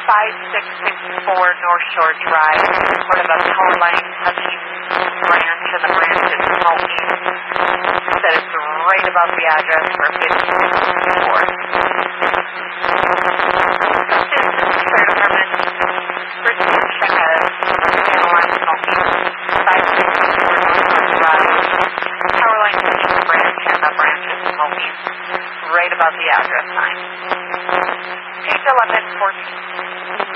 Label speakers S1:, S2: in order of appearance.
S1: 5664 North Shore Drive, sort of a power line touching branch, and the branch is smoking. Said it's right above the address for 5664. Fire department, Richmond, check a panel line smoking. 5664 North Shore Drive, power line touching the branch, and the branch is smoking right above the address sign. Page 1114.